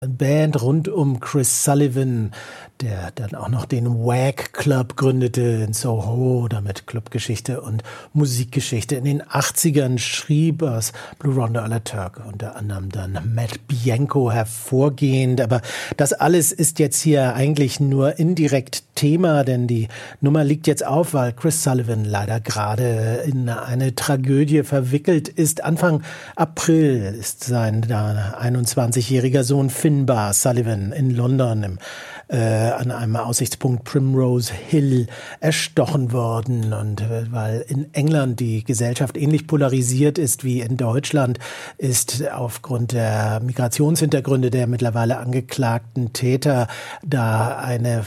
Band rund um Chris Sullivan, der dann auch noch den Wag Club gründete in Soho, damit Clubgeschichte und Musikgeschichte. In den 80ern schrieb aus Blue Ronda à la Turk unter anderem dann Matt Bianco hervorgehend. Aber das alles ist jetzt hier eigentlich nur indirekt Thema, denn die Nummer liegt jetzt auf, weil Chris Sullivan leider gerade in eine Tragödie verwickelt ist. Anfang April ist sein 21-jähriger Sohn Finbar Sullivan in London an einem Aussichtspunkt Primrose Hill erstochen worden. Und weil in England die Gesellschaft ähnlich polarisiert ist wie in Deutschland, ist aufgrund der Migrationshintergründe der mittlerweile angeklagten Täter da eine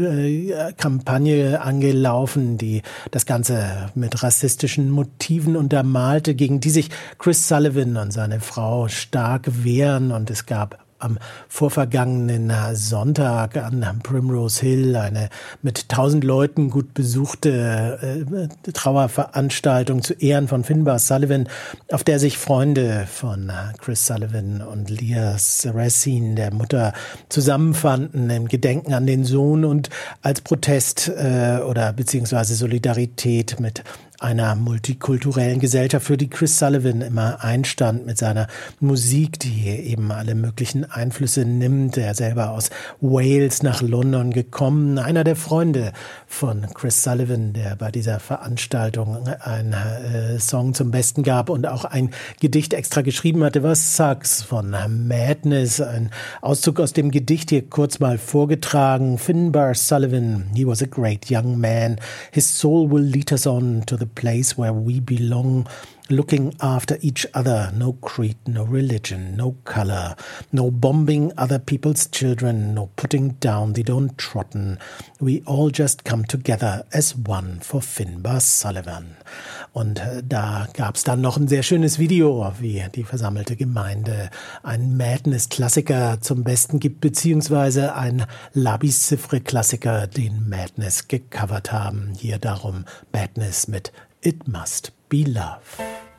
Kampagne angelaufen, die das Ganze mit rassistischen Motiven untermalte, gegen die sich Chris Sullivan und seine Frau stark wehren. Und es gab am vorvergangenen Sonntag an Primrose Hill eine mit 1000 Leuten gut besuchte Trauerveranstaltung zu Ehren von Finbar Sullivan, auf der sich Freunde von Chris Sullivan und Leah Saracen, der Mutter, zusammenfanden im Gedenken an den Sohn und als Protest oder beziehungsweise Solidarität mit einer multikulturellen Gesellschaft, für die Chris Sullivan immer einstand mit seiner Musik, die eben alle möglichen Einflüsse nimmt. Er selber aus Wales nach London gekommen. Einer der Freunde von Chris Sullivan, der bei dieser Veranstaltung einen Song zum Besten gab und auch ein Gedicht extra geschrieben hatte, war Sucks von Madness. Ein Auszug aus dem Gedicht hier kurz mal vorgetragen. Finbar Sullivan, he was a great young man. His soul will lead us on to the place where we belong, looking after each other, no creed, no religion, no color, no bombing other people's children, no putting down the downtrodden. We all just come together as one for Finbar Sullivan. Und da gab's dann noch ein sehr schönes Video, wie die versammelte Gemeinde einen Madness-Klassiker zum Besten gibt, beziehungsweise ein Labis-Cifre-Klassiker, den Madness gecovert haben. Hier darum Madness mit It Must Be Love.